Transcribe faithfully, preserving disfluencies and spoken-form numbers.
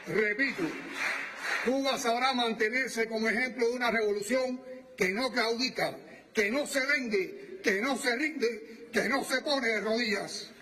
Repito, Cuba sabrá mantenerse como ejemplo de una revolución que no claudica, que no se vende, que no se rinde, que no se pone de rodillas.